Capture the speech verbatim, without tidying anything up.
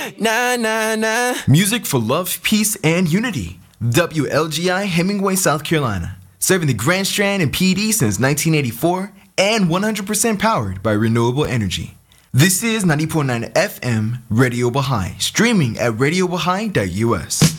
Nah, nah, nah. Music for love, peace, and unity. W L G I Hemingway, South Carolina. Serving the Grand Strand and P D since nineteen eighty-four and one hundred percent powered by renewable energy. This is ninety point nine F M Radio Baha'i, streaming at radio baha'i dot U S.